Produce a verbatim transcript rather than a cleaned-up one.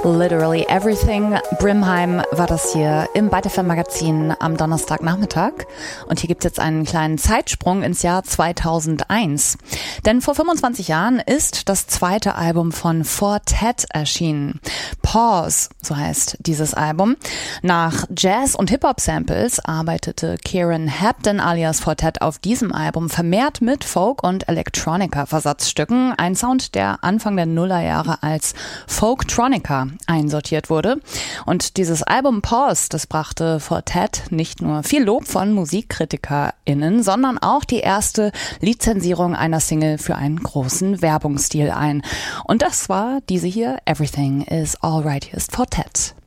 Literally Everything. Brimheim war das hier im Byte F M Magazin am Donnerstagnachmittag. Und hier gibt's jetzt einen kleinen Zeitsprung ins Jahr zweitausendeins. Denn vor fünfundzwanzig Jahren ist das zweite Album von Four Tet erschienen. Pause, so heißt dieses Album. Nach Jazz- und Hip-Hop-Samples arbeitete Kieran Hebden alias Four Tet auf diesem Album vermehrt mit Folk- und Electronica-Versatzstücken. Ein Sound, der Anfang der Nullerjahre als Folktronica einsortiert wurde. Und dieses Album Pause, das brachte Four Tet nicht nur viel Lob von MusikkritikerInnen, sondern auch die erste Lizenzierung einer Single für einen großen Werbungsstil ein. Und das war diese hier, Everything is Alright. Hier ist Four Tet.